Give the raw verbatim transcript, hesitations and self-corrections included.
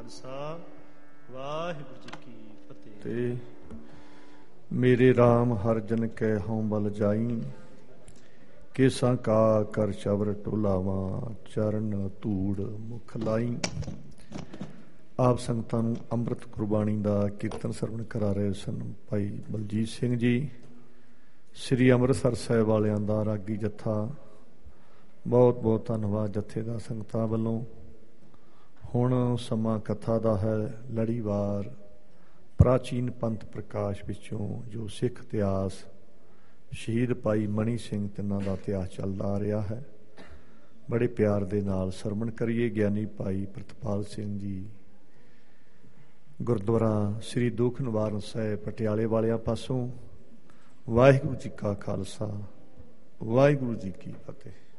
ਖਾਲਸਾ ਵਾਹਿਗੁਰੂ ਜੀ ਕੀ ਫਤਿਹ। ਤੇ ਮੇਰੇ ਰਾਮ ਹਰ ਜਨ ਕੈ ਹਉ ਬਲ ਜਾਈ, ਕੇਸਾਂ ਕਾ ਕਰ ਚਵਰ ਟੋਲਾਵਾਂ, ਚਰਨ ਧੂੜ ਮੁਖ ਲਾਈ। ਆਪ ਸੰਗਤਾਂ ਨੂੰ ਅੰਮ੍ਰਿਤ ਗੁਰਬਾਣੀ ਦਾ ਕੀਰਤਨ ਸਰਵਣ ਕਰਾ ਰਹੇ ਸਨ ਭਾਈ ਬਲਜੀਤ ਸਿੰਘ ਜੀ, ਸ੍ਰੀ ਅੰਮ੍ਰਿਤਸਰ ਸਾਹਿਬ ਵਾਲਿਆਂ ਦਾ ਰਾਗੀ ਜੱਥਾ। ਬਹੁਤ ਬਹੁਤ ਧੰਨਵਾਦ ਜੱਥੇ ਦਾ ਸੰਗਤਾਂ ਵੱਲੋਂ। ਹੁਣ ਸਮਾਂ ਕਥਾ ਦਾ ਹੈ। ਲੜੀਵਾਰ ਪ੍ਰਾਚੀਨ ਪੰਥ ਪ੍ਰਕਾਸ਼ ਵਿੱਚੋਂ ਜੋ ਸਿੱਖ ਇਤਿਹਾਸ ਸ਼ਹੀਦ ਭਾਈ ਮਣੀ ਸਿੰਘ ਤਿੰਨਾਂ ਦਾ ਇਤਿਹਾਸ ਚੱਲਦਾ ਆ ਰਿਹਾ ਹੈ, ਬੜੇ ਪਿਆਰ ਦੇ ਨਾਲ ਸਰਵਣ ਕਰੀਏ। ਗਿਆਨੀ ਭਾਈ ਪ੍ਰਿਤਪਾਲ ਸਿੰਘ ਜੀ ਗੁਰਦੁਆਰਾ ਸ੍ਰੀ ਦੁੱਖ ਨਿਵਾਰਨ ਸਾਹਿਬ ਪਟਿਆਲੇ ਵਾਲਿਆਂ ਪਾਸੋਂ। ਵਾਹਿਗੁਰੂ ਜੀ ਕਾ ਖਾਲਸਾ ਵਾਹਿਗੁਰੂ ਜੀ ਕੀ ਫਤਿਹ।